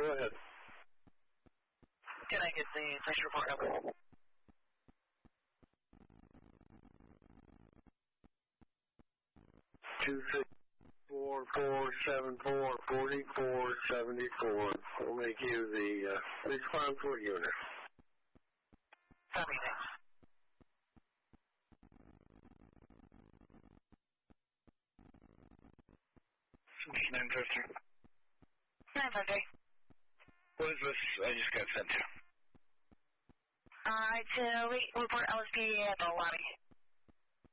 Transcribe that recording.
Go ahead. Can I get the police report number? 264-474-4474. We'll make you the police concord unit. Copy that. It's 950. 950. What is this I just got sent to? To report LSPD at the lobby.